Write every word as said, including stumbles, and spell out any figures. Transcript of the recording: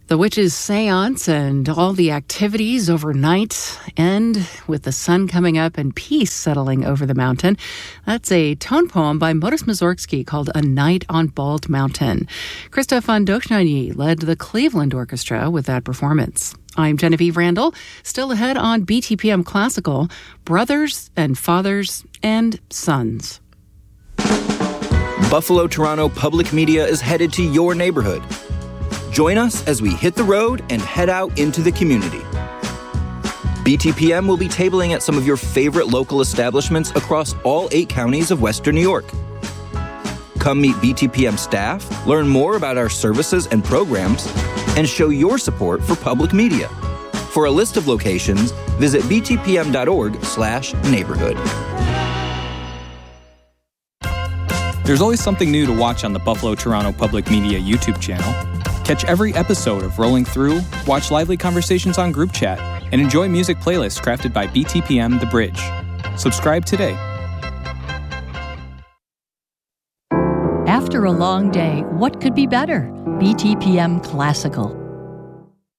The witches' seance and all the activities overnight end with the sun coming up and peace settling over the mountain. That's a tone poem by Modest Mussorgsky called A Night on Bald Mountain. Christophe von Dohnanyi led the Cleveland Orchestra with that performance. I'm Genevieve Randall, still ahead on B T P M Classical, Brothers and Fathers and Sons. Buffalo Toronto Public Media is headed to your neighborhood. Join us as we hit the road and head out into the community. B T P M will be tabling at some of your favorite local establishments across all eight counties of Western New York. Come meet B T P M staff, learn more about our services and programs, and show your support for public media. For a list of locations, visit btpm.org slash neighborhood. There's always something new to watch on the Buffalo Toronto Public Media YouTube channel. Catch every episode of Rolling Through, watch lively conversations on Group Chat, and enjoy music playlists crafted by B T P M The Bridge. Subscribe today. After a long day, what could be better? B T P M Classical.